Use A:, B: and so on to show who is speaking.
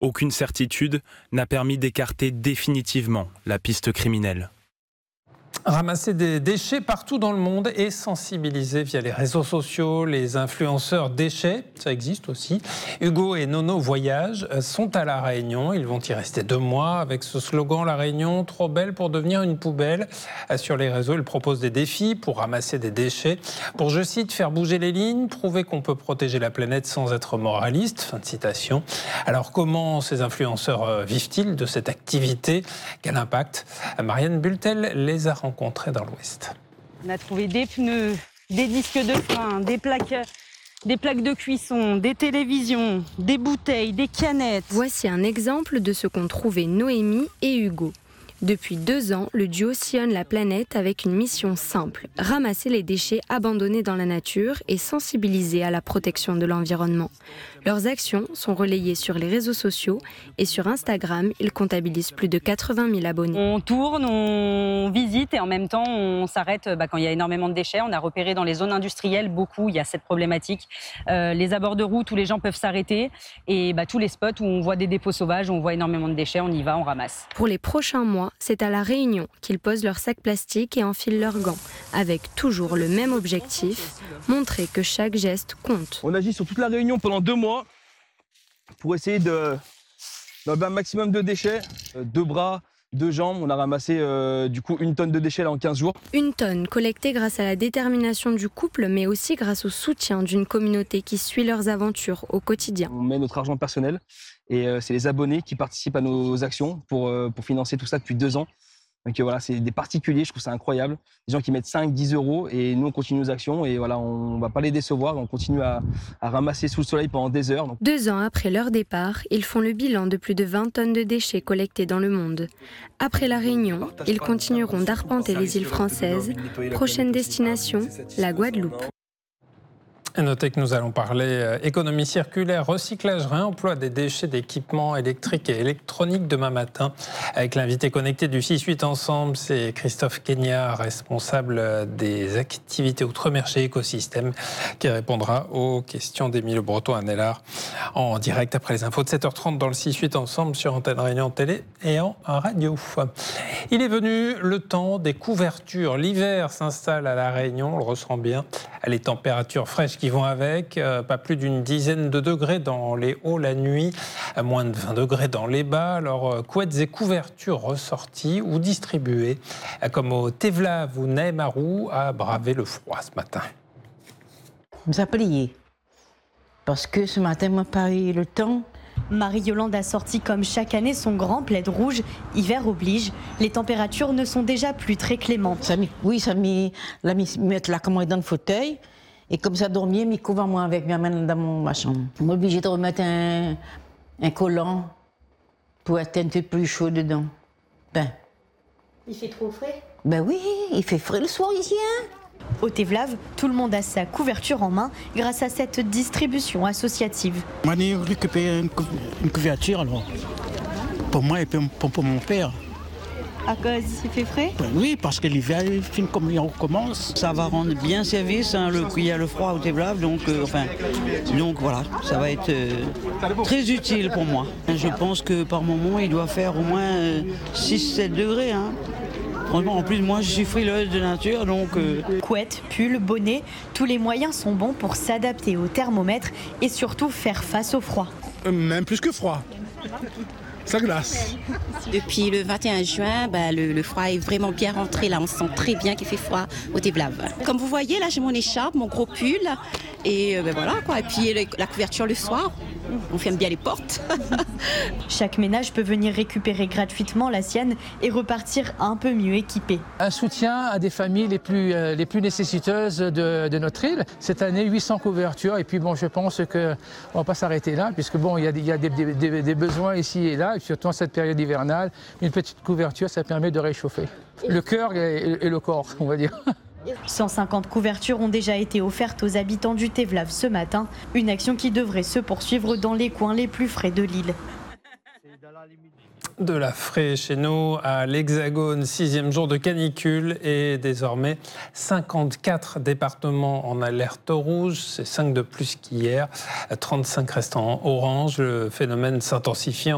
A: Aucune certitude n'a permis d'écarter définitivement la piste criminelle.
B: Ramasser des déchets partout dans le monde et sensibiliser via les réseaux sociaux, les influenceurs déchets, ça existe aussi. Hugo et Nono Voyage sont à La Réunion, ils vont y rester 2 mois avec ce slogan « La Réunion, trop belle pour devenir une poubelle ». Sur les réseaux, ils proposent des défis pour ramasser des déchets, pour, je cite, faire bouger les lignes, prouver qu'on peut protéger la planète sans être moraliste, fin de citation. Alors comment ces influenceurs vivent-ils de cette activité? Quel impact? Marianne Bultel les a rencontrés dans l'Ouest.
C: On a trouvé des pneus, des disques de frein, des plaques de cuisson, des télévisions, des bouteilles, des canettes.
D: Voici un exemple de ce qu'ont trouvé Noémie et Hugo. Depuis 2 ans, le duo sillonne la planète avec une mission simple, ramasser les déchets abandonnés dans la nature et sensibiliser à la protection de l'environnement. Leurs actions sont relayées sur les réseaux sociaux et sur Instagram, ils comptabilisent plus de 80 000 abonnés.
C: On tourne, on visite et en même temps on s'arrête quand il y a énormément de déchets. On a repéré dans les zones industrielles beaucoup, il y a cette problématique. Les abords de route où les gens peuvent s'arrêter et tous les spots où on voit des dépôts sauvages, où on voit énormément de déchets, on y va, on ramasse.
D: Pour les prochains mois, c'est à La Réunion qu'ils posent leurs sacs plastiques et enfilent leurs gants, avec toujours le même objectif, montrer que chaque geste compte.
E: On agit sur toute la Réunion pendant 2 mois pour essayer d'enlever un maximum de déchets. 2 bras, 2 jambes, on a ramassé du coup 1 tonne de déchets là, en 15 jours.
D: 1 tonne collectée grâce à la détermination du couple, mais aussi grâce au soutien d'une communauté qui suit leurs aventures au quotidien.
E: On met notre argent personnel et c'est les abonnés qui participent à nos actions pour financer tout ça depuis 2 ans. Donc voilà, c'est des particuliers, je trouve ça incroyable. Des gens qui mettent 5, 10 euros et nous on continue nos actions et voilà, on ne va pas les décevoir, on continue à ramasser sous le soleil pendant des heures.
D: 2 ans après leur départ, ils font le bilan de plus de 20 tonnes de déchets collectés dans le monde. Après La Réunion, ils continueront d'arpenter les îles françaises. Prochaine destination, la Guadeloupe.
B: Et notez que nous allons parler économie circulaire, recyclage, réemploi des déchets d'équipements électriques et électroniques demain matin. Avec l'invité connecté du 6-8 Ensemble, c'est Christophe Kenya, responsable des activités outre-mer chez Écosystème, qui répondra aux questions d'Émile Breton-Anellard en direct après les infos de 7h30 dans le 6-8 Ensemble sur Antenne Réunion Télé et en radio. Il est venu le temps des couvertures. L'hiver s'installe à La Réunion, on le ressent bien. Les températures fraîches qui vont avec, pas plus d'une dizaine de degrés dans les hauts la nuit, moins de 20 degrés dans les bas. Alors, couettes et couvertures ressorties ou distribuées, comme au Tevlav ou Naemarou, a bravé le froid ce matin.
F: Je me plié, parce que ce matin, m'a parié le temps.
G: Marie-Yolande a sorti comme chaque année son grand plaid rouge. Hiver oblige, les températures ne sont déjà plus très clémentes.
F: Ça mettre la commande dans le fauteuil. Et comme ça, dormir, m'y couvre moi avec ma main dans ma chambre. Je suis obligée de remettre un collant pour être un peu plus chaud dedans.
G: Il fait trop frais?
F: Oui, il fait frais le soir ici.
G: Au Tevlav, tout le monde a sa couverture en main grâce à cette distribution associative.
H: On a récupéré une couverture alors, pour moi et pour mon père.
G: À cause il fait frais?
H: Oui, parce que l'hiver, comme il recommence.
I: Ça va rendre bien service, il y a le froid au Tevlav, donc voilà, ça va être très utile pour moi. Je pense que par moment, il doit faire au moins 6-7 degrés. Franchement, en plus, moi, je suis frileuse de nature, donc...
G: Couette, pull, bonnet, tous les moyens sont bons pour s'adapter au thermomètre et surtout faire face au froid.
J: Même plus que froid. Ça glace.
K: Depuis le 21 juin, le froid est vraiment bien rentré. Là, on sent très bien qu'il fait froid au Tevlav. Comme vous voyez, là, j'ai mon écharpe, mon gros pull. Et voilà, quoi. Et puis la couverture le soir. On ferme bien les portes.
G: Chaque ménage peut venir récupérer gratuitement la sienne et repartir un peu mieux équipé.
L: Un soutien à des familles les plus nécessiteuses de notre île. Cette année, 800 couvertures. Et puis je pense qu'on ne va pas s'arrêter là, puisque il y a des besoins ici et là, et surtout en cette période hivernale. Une petite couverture, ça permet de réchauffer le cœur et le corps, on va dire.
G: 150 couvertures ont déjà été offertes aux habitants du Tevlav ce matin, une action qui devrait se poursuivre dans les coins les plus frais de l'île.
B: De la frais chez nous à l'Hexagone, 6e jour de canicule et désormais 54 départements en alerte rouge, c'est 5 de plus qu'hier, 35 restant en orange. Le phénomène s'intensifie.